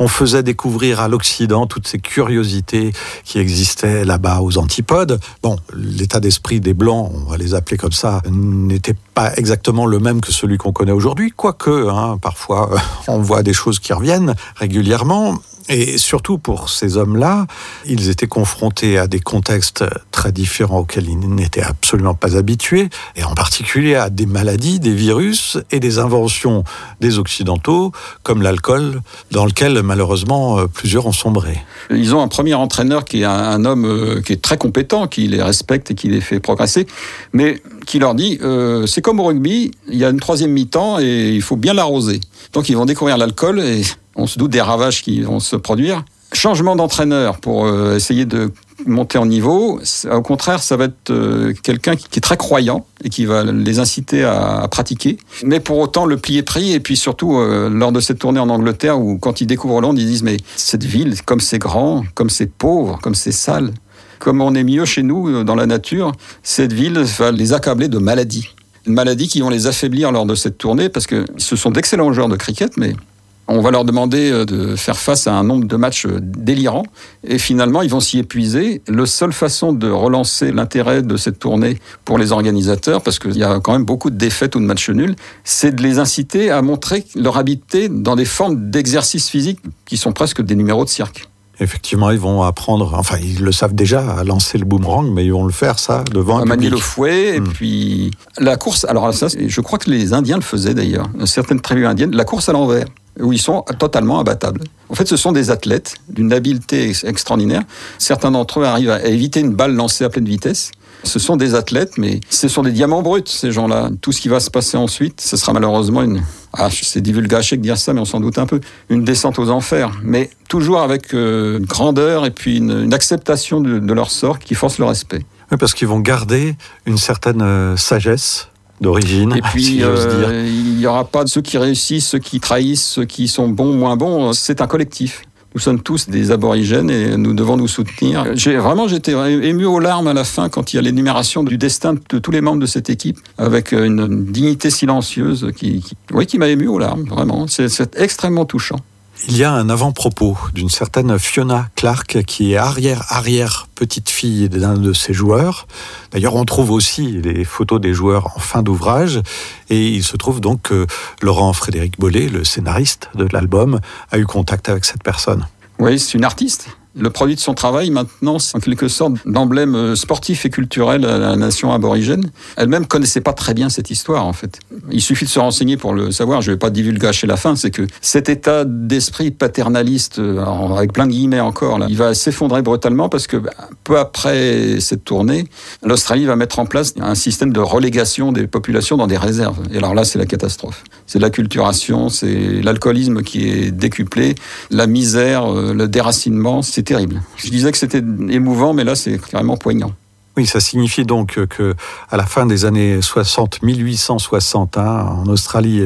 on faisait découvrir à l'Occident toutes ces curiosités qui existaient là-bas aux antipodes. Bon, l'état d'esprit des Blancs, on va les appeler comme ça, n'était pas exactement le même que celui qu'on connaît aujourd'hui, quoique, parfois, on voit des choses qui reviennent régulièrement. Et surtout pour ces hommes-là, ils étaient confrontés à des contextes très différents auxquels ils n'étaient absolument pas habitués, et en particulier à des maladies, des virus et des inventions des Occidentaux, comme l'alcool, dans lequel malheureusement plusieurs ont sombré. Ils ont un premier entraîneur qui est un homme qui est très compétent, qui les respecte et qui les fait progresser, mais qui leur dit c'est comme au rugby, il y a une troisième mi-temps et il faut bien l'arroser. Donc ils vont découvrir l'alcool et on se doute des ravages qui vont se produire. Changement d'entraîneur pour essayer de monter en niveau. Au contraire, ça va être quelqu'un qui est très croyant et qui va les inciter à pratiquer. Mais pour autant, le pli est pris. Et puis surtout, lors de cette tournée en Angleterre, où quand ils découvrent Londres, ils disent « Mais cette ville, comme c'est grand, comme c'est pauvre, comme c'est sale, comme on est mieux chez nous dans la nature, cette ville va les accabler de maladies. » Maladies qui vont les affaiblir lors de cette tournée, parce que ce sont d'excellents joueurs de cricket, mais on va leur demander de faire face à un nombre de matchs délirants et finalement ils vont s'y épuiser. La seule façon de relancer l'intérêt de cette tournée pour les organisateurs, parce qu'il y a quand même beaucoup de défaites ou de matchs nuls, c'est de les inciter à montrer leur habileté dans des formes d'exercices physiques qui sont presque des numéros de cirque. Effectivement, ils vont apprendre, enfin ils le savent déjà, à lancer le boomerang, mais ils vont le faire ça devant un public. Manier le fouet, et puis la course, alors ça, je crois que les Indiens le faisaient d'ailleurs, certaines tribus indiennes, la course à l'envers, où ils sont totalement abattables. En fait, ce sont des athlètes d'une habileté extraordinaire. Certains d'entre eux arrivent à éviter une balle lancée à pleine vitesse. Ce sont des athlètes, mais ce sont des diamants bruts, ces gens-là. Tout ce qui va se passer ensuite, ce sera malheureusement c'est divulgaché de dire ça, mais on s'en doute un peu, une descente aux enfers. Mais toujours avec une grandeur et puis une acceptation de leur sort qui force le respect. Oui, parce qu'ils vont garder une certaine sagesse d'origine, et puis, si j'ose dire. Il n'y aura pas ceux qui réussissent, ceux qui trahissent, ceux qui sont bons, moins bons. C'est un collectif. Nous sommes tous des aborigènes et nous devons nous soutenir. J'étais ému aux larmes à la fin quand il y a l'énumération du destin de tous les membres de cette équipe, avec une dignité silencieuse qui m'a ému aux larmes, vraiment. C'est extrêmement touchant. Il y a un avant-propos d'une certaine Fiona Clark qui est arrière-petite-fille d'un de ces joueurs. D'ailleurs, on trouve aussi les photos des joueurs en fin d'ouvrage. Et il se trouve donc que Laurent-Frédéric Bollé, le scénariste de l'album, a eu contact avec cette personne. Oui, c'est une artiste. Le produit de son travail, maintenant, c'est en quelque sorte d'emblème sportif et culturel à la nation aborigène. Elle-même ne connaissait pas très bien cette histoire, en fait. Il suffit de se renseigner pour le savoir. Je ne vais pas divulgacher la fin. C'est que cet état d'esprit paternaliste, avec plein de guillemets encore, là, il va s'effondrer brutalement parce que peu après cette tournée, l'Australie va mettre en place un système de relégation des populations dans des réserves. Et alors là, c'est la catastrophe. C'est l'acculturation, c'est l'alcoolisme qui est décuplé, la misère, le déracinement, c'est terrible. Je disais que c'était émouvant, mais là, c'est carrément poignant. Oui, ça signifie donc que à la fin des années 60, 1860, en Australie,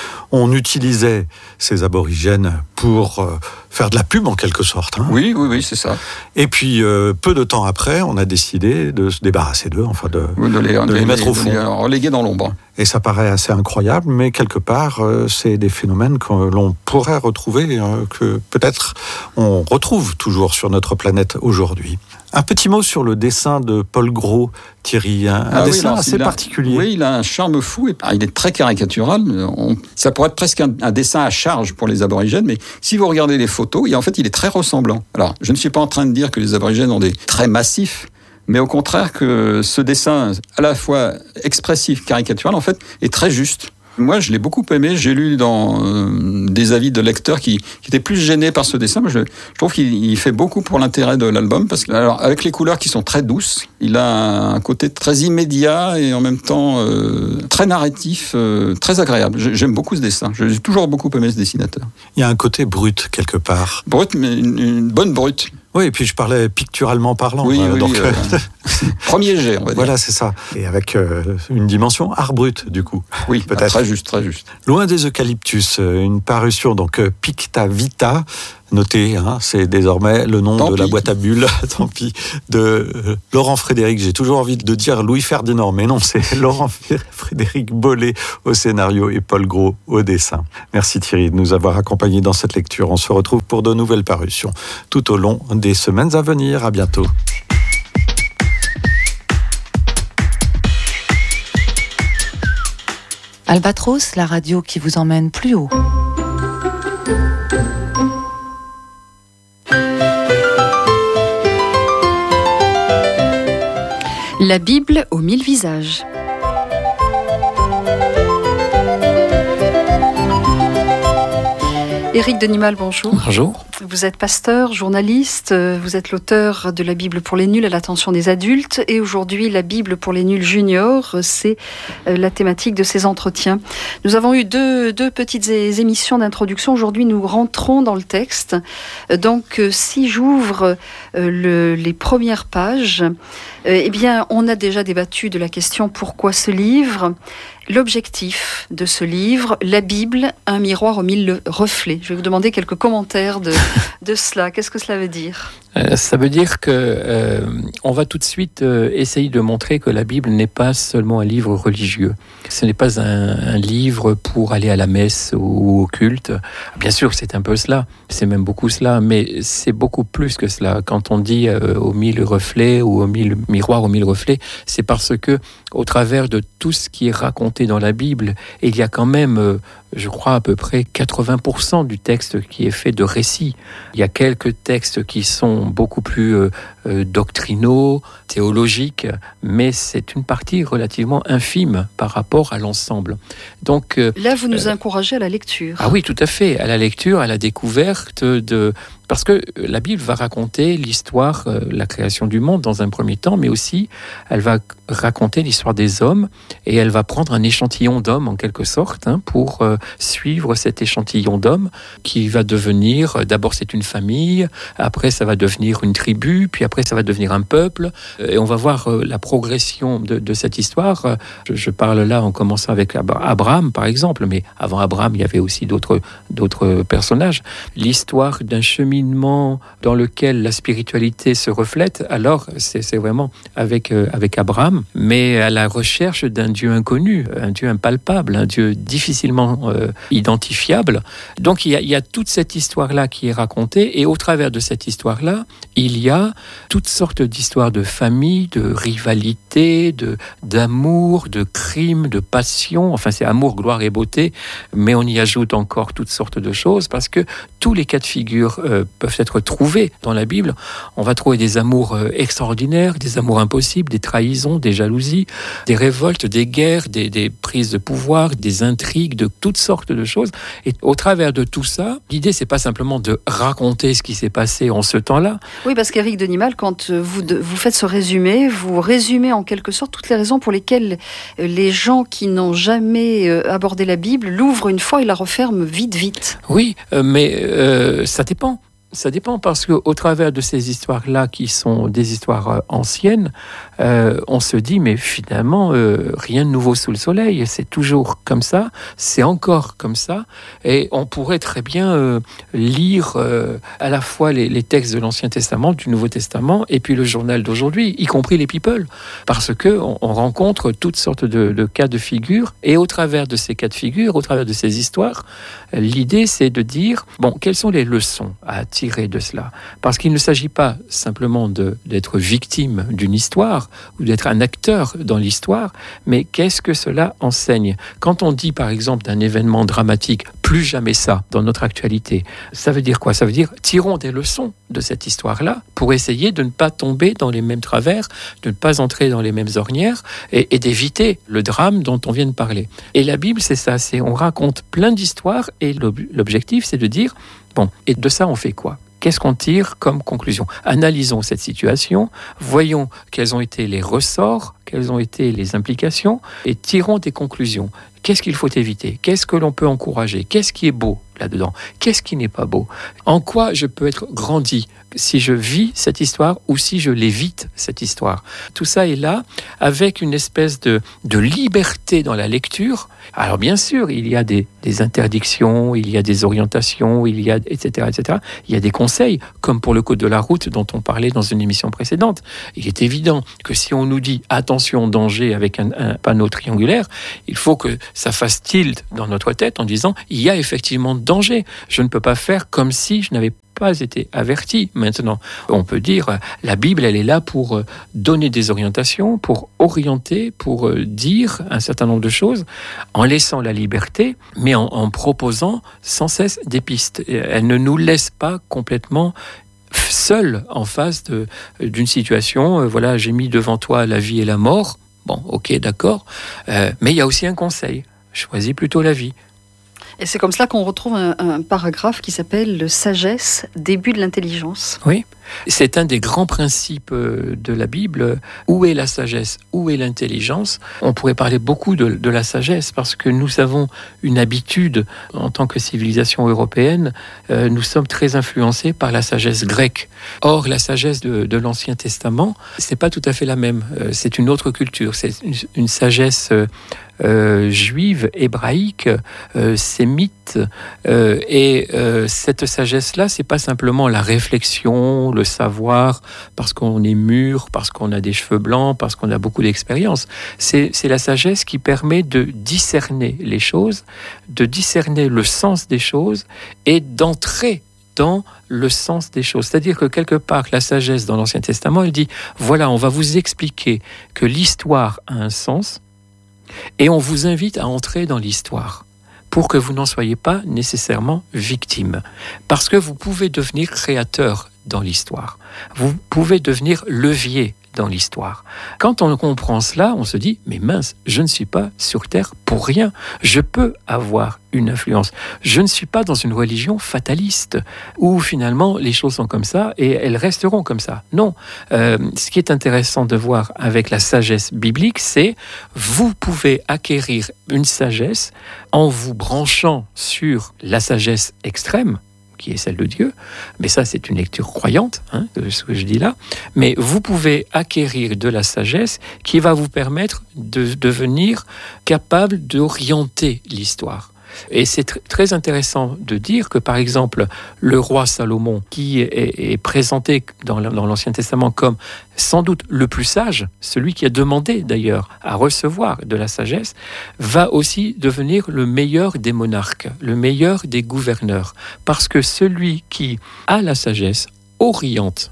on utilisait ces aborigènes pour faire de la pub en quelque sorte. Oui, c'est ça. Et puis, peu de temps après, on a décidé de se débarrasser d'eux, de les mettre au fond. De les reléguer dans l'ombre. Et ça paraît assez incroyable, mais quelque part, c'est des phénomènes que l'on pourrait retrouver, que peut-être on retrouve toujours sur notre planète aujourd'hui. Un petit mot sur le dessin de Paul Gros, Thierry, un dessin assez particulier. Oui, il a un charme fou, il est très caricatural. Ça pourrait être presque un dessin à charge pour les aborigènes, mais si vous regardez les photos, il est très ressemblant. Alors, je ne suis pas en train de dire que les aborigènes ont des traits massifs, mais au contraire que ce dessin, à la fois expressif, caricatural, en fait, est très juste. Moi, je l'ai beaucoup aimé. J'ai lu dans des avis de lecteurs qui étaient plus gênés par ce dessin. Je trouve qu'il fait beaucoup pour l'intérêt de l'album, parce que, alors, avec les couleurs qui sont très douces, il a un côté très immédiat et en même temps très narratif, très agréable. J'aime beaucoup ce dessin. J'ai toujours beaucoup aimé ce dessinateur. Il y a un côté brut quelque part. Brut, mais une bonne brute. Oui, et puis je parlais picturalement parlant. Premier jet, on va dire. Voilà, c'est ça. Et avec une dimension art brut, du coup. Oui, peut-être. Très juste, très juste. Loin des eucalyptus, une parution, donc Picta Vita, Notez, c'est désormais le nom de la boîte à bulles, tant pis, de Laurent Frédéric. J'ai toujours envie de dire Louis Ferdinand, mais non, c'est Laurent Frédéric Bollé au scénario et Paul Gros au dessin. Merci Thierry de nous avoir accompagnés dans cette lecture. On se retrouve pour de nouvelles parutions tout au long des semaines à venir. À bientôt. Albatros, la radio qui vous emmène plus haut. La Bible aux 1000 visages. Éric Denimal, bonjour. Bonjour. Vous êtes pasteur, journaliste, vous êtes l'auteur de la Bible pour les nuls à l'attention des adultes et aujourd'hui la Bible pour les nuls juniors, c'est la thématique de ces entretiens. Nous avons eu deux petites émissions d'introduction, aujourd'hui nous rentrons dans le texte. Donc si j'ouvre les premières pages, eh bien on a déjà débattu de la question pourquoi ce livre ? L'objectif de ce livre, la Bible, un miroir aux 1000 reflets. Je vais vous demander quelques commentaires de cela. Qu'est-ce que cela veut dire ? Ça veut dire que on va tout de suite essayer de montrer que la Bible n'est pas seulement un livre religieux. Ce n'est pas un livre pour aller à la messe ou au culte. Bien sûr, c'est un peu cela. C'est même beaucoup cela, mais c'est beaucoup plus que cela. Quand on dit aux 1000 reflets ou aux 1000 miroirs aux 1000 reflets, c'est parce que au travers de tout ce qui est raconté dans la Bible, il y a quand même, je crois, à peu près 80% du texte qui est fait de récits. Il y a quelques textes qui sont beaucoup plus doctrinaux, théologiques, mais c'est une partie relativement infime par rapport à l'ensemble. Donc là, vous nous encouragez à la lecture. Ah oui, tout à fait, à la lecture, à la découverte de... Parce que la Bible va raconter l'histoire, la création du monde dans un premier temps, mais aussi elle va raconter l'histoire des hommes et elle va prendre un échantillon d'hommes en quelque sorte pour suivre cet échantillon d'hommes qui va devenir, d'abord c'est une famille, après ça va devenir une tribu, puis après ça va devenir un peuple et on va voir la progression de cette histoire. Je parle là en commençant avec Abraham par exemple, mais avant Abraham il y avait aussi d'autres personnages. L'histoire d'un cheminement dans lequel la spiritualité se reflète, alors c'est vraiment avec Abraham, mais à la recherche d'un Dieu inconnu, un Dieu impalpable, un Dieu difficilement identifiable. Donc il y a toute cette histoire-là qui est racontée, et au travers de cette histoire-là, il y a toutes sortes d'histoires de famille, de rivalité, d'amour, de crimes, de passion. Enfin, c'est amour, gloire et beauté, mais on y ajoute encore toutes sortes de choses, parce que tous les cas de figure peuvent être trouvés dans la Bible. On va trouver des amours extraordinaires, des amours impossibles, des trahisons, des jalousies, des révoltes, des guerres, des prises de pouvoir, des intrigues, de toutes sortes de choses. Et au travers de tout ça, l'idée, c'est pas simplement de raconter ce qui s'est passé en ce temps-là. Oui, parce qu'Éric Denimal, quand vous faites ce résumé, vous résumez en quelque sorte toutes les raisons pour lesquelles les gens qui n'ont jamais abordé la Bible l'ouvrent une fois et la referment vite. Oui, mais ça dépend. Ça dépend parce qu'au travers de ces histoires-là, qui sont des histoires anciennes, on se dit, mais finalement, rien de nouveau sous le soleil. C'est toujours comme ça, c'est encore comme ça. Et on pourrait très bien lire à la fois les textes de l'Ancien Testament, du Nouveau Testament, et puis le journal d'aujourd'hui, y compris les people. Parce qu'on rencontre toutes sortes de cas de figure. Et au travers de ces cas de figure, au travers de ces histoires, l'idée, c'est de dire, bon, quelles sont les leçons à tirer de cela, parce qu'il ne s'agit pas simplement d'être victime d'une histoire ou d'être un acteur dans l'histoire, mais qu'est-ce que cela enseigne ? Quand on dit par exemple d'un événement dramatique, plus jamais ça dans notre actualité, ça veut dire quoi ? Ça veut dire tirons des leçons de cette histoire-là pour essayer de ne pas tomber dans les mêmes travers, de ne pas entrer dans les mêmes ornières et d'éviter le drame dont on vient de parler. Et la Bible, c'est ça, on raconte plein d'histoires et l'objectif, c'est de dire bon, et de ça, on fait quoi ? Qu'est-ce qu'on tire comme conclusion ? Analysons cette situation, voyons quels ont été les ressorts, quelles ont été les implications, et tirons des conclusions. Qu'est-ce qu'il faut éviter ? Qu'est-ce que l'on peut encourager ? Qu'est-ce qui est beau ? là-dedans? Qu'est-ce qui n'est pas beau? En quoi je peux être grandi si je vis cette histoire ou si je l'évite, cette histoire? Tout ça est là avec une espèce de liberté dans la lecture. Alors bien sûr, il y a des interdictions, il y a des orientations, il y a etc., etc. Il y a des conseils, comme pour le code de la route dont on parlait dans une émission précédente. Il est évident que si on nous dit « attention, danger » avec un panneau triangulaire, il faut que ça fasse tilt dans notre tête en disant « il y a effectivement danger ». Je ne peux pas faire comme si je n'avais pas été averti. Maintenant, on peut dire la Bible, elle est là pour donner des orientations, pour orienter, pour dire un certain nombre de choses, en laissant la liberté, mais en proposant sans cesse des pistes. Elle ne nous laisse pas complètement seuls en face d'une situation. Voilà, j'ai mis devant toi la vie et la mort. Bon, ok, d'accord. Mais il y a aussi un conseil. Choisis plutôt la vie. Et c'est comme cela qu'on retrouve un paragraphe qui s'appelle « Le sagesse, début de l'intelligence ». Oui, c'est un des grands principes de la Bible. Où est la sagesse? Où est l'intelligence? On pourrait parler beaucoup de la sagesse parce que nous avons une habitude, en tant que civilisation européenne, nous sommes très influencés par la sagesse grecque. Or, la sagesse de l'Ancien Testament, c'est pas tout à fait la même. C'est une autre culture, c'est une sagesse juive, hébraïque, sémite, et cette sagesse-là, c'est pas simplement la réflexion, le savoir, parce qu'on est mûr, parce qu'on a des cheveux blancs, parce qu'on a beaucoup d'expérience. C'est la sagesse qui permet de discerner les choses, de discerner le sens des choses et d'entrer dans le sens des choses. C'est-à-dire que quelque part, la sagesse dans l'Ancien Testament, elle dit, voilà, on va vous expliquer que l'histoire a un sens, et on vous invite à entrer dans l'histoire pour que vous n'en soyez pas nécessairement victime. Parce que vous pouvez devenir créateur dans l'histoire. Vous pouvez devenir levier dans l'histoire. Quand on comprend cela, on se dit, mais mince, je ne suis pas sur Terre pour rien. Je peux avoir une influence. Je ne suis pas dans une religion fataliste où finalement les choses sont comme ça et elles resteront comme ça. Non. Ce qui est intéressant de voir avec la sagesse biblique, c'est vous pouvez acquérir une sagesse en vous branchant sur la sagesse extrême, qui est celle de Dieu, mais ça c'est une lecture croyante, ce que je dis là, mais vous pouvez acquérir de la sagesse qui va vous permettre de devenir capable d'orienter l'histoire. Et c'est très intéressant de dire que, par exemple, le roi Salomon, qui est présenté dans l'Ancien Testament comme sans doute le plus sage, celui qui a demandé d'ailleurs à recevoir de la sagesse, va aussi devenir le meilleur des monarques, le meilleur des gouverneurs. Parce que celui qui a la sagesse oriente.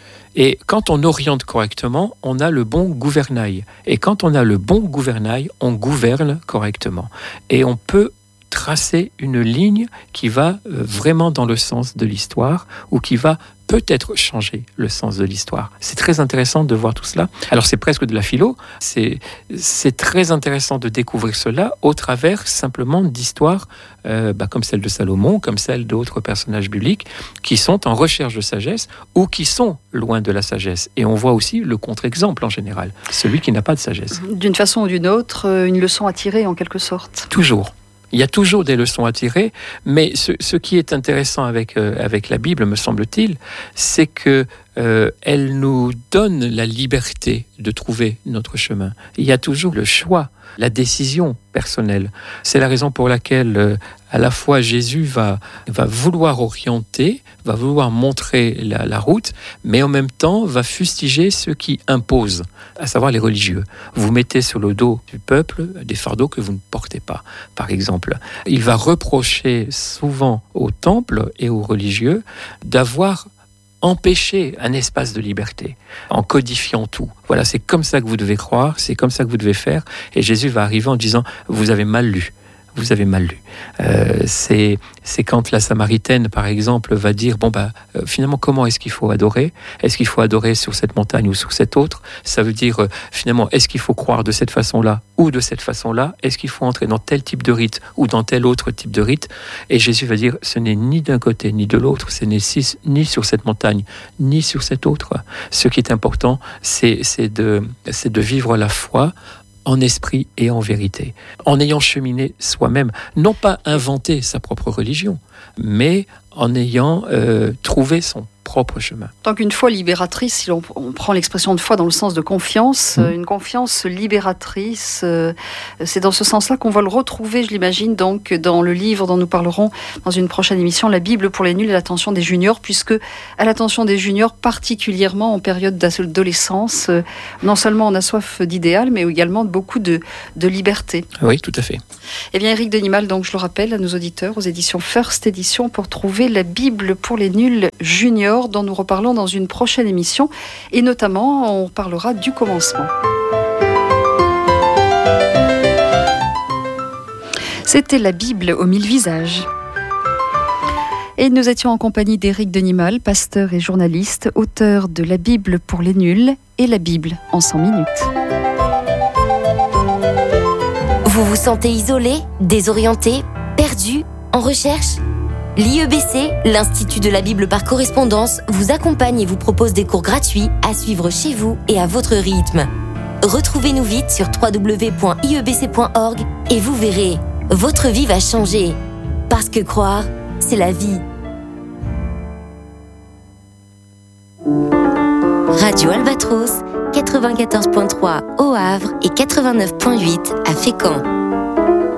Et quand on oriente correctement, on a le bon gouvernail. Et quand on a le bon gouvernail, on gouverne correctement. Et on peut tracer une ligne qui va vraiment dans le sens de l'histoire ou qui va peut-être changer le sens de l'histoire. C'est très intéressant de voir tout cela. Alors c'est presque de la philo, c'est très intéressant de découvrir cela au travers simplement d'histoires comme celle de Salomon, comme celle d'autres personnages bibliques qui sont en recherche de sagesse ou qui sont loin de la sagesse. Et on voit aussi le contre-exemple en général, celui qui n'a pas de sagesse. D'une façon ou d'une autre, une leçon à tirer en quelque sorte. Toujours. Il y a toujours des leçons à tirer, mais ce qui est intéressant avec la Bible, me semble-t-il, c'est que elle nous donne la liberté de trouver notre chemin. Il y a toujours le choix, la décision personnelle. C'est la raison pour laquelle à la fois Jésus va vouloir orienter, va vouloir montrer la route, mais en même temps va fustiger ceux qui imposent, à savoir les religieux. Vous mettez sur le dos du peuple des fardeaux que vous ne portez pas, par exemple. Il va reprocher souvent au temple et aux religieux d'avoir empêcher un espace de liberté en codifiant tout. Voilà, c'est comme ça que vous devez croire, c'est comme ça que vous devez faire. Et Jésus va arriver en disant, vous avez mal lu. Vous avez mal lu. C'est quand la Samaritaine, par exemple, va dire, finalement, comment est-ce qu'il faut adorer? Est-ce qu'il faut adorer sur cette montagne ou sur cette autre? Ça veut dire, finalement, est-ce qu'il faut croire de cette façon-là ou de cette façon-là? Est-ce qu'il faut entrer dans tel type de rite ou dans tel autre type de rite? Et Jésus va dire, ce n'est ni d'un côté ni de l'autre, ce n'est ni sur cette montagne ni sur cette autre. Ce qui est important, c'est de vivre la foi en esprit et en vérité, en ayant cheminé soi-même, non pas inventé sa propre religion, mais en ayant trouvé son propre chemin. Tant qu'une foi libératrice, si on prend l'expression de foi dans le sens de confiance, une confiance libératrice, c'est dans ce sens-là qu'on va le retrouver, je l'imagine, donc dans le livre dont nous parlerons dans une prochaine émission, La Bible pour les nuls et l'attention des juniors, puisque à l'attention des juniors, particulièrement en période d'adolescence, non seulement on a soif d'idéal, mais également beaucoup de liberté. Oui, tout à fait. Eh bien, Éric Denimal, donc je le rappelle à nos auditeurs, aux éditions First Edition, pour trouver La Bible pour les nuls juniors, dont nous reparlons dans une prochaine émission, et notamment on parlera du commencement. C'était La Bible aux 1000 visages. Et nous étions en compagnie d'Éric Denimal, pasteur et journaliste, auteur de La Bible pour les nuls et La Bible en 100 minutes. Vous vous sentez isolé, désorienté, perdu, en recherche ? L'IEBC, l'Institut de la Bible par correspondance, vous accompagne et vous propose des cours gratuits à suivre chez vous et à votre rythme. Retrouvez-nous vite sur www.iebc.org et vous verrez, votre vie va changer. Parce que croire, c'est la vie. Radio Albatros, 94.3 au Havre et 89.8 à Fécamp.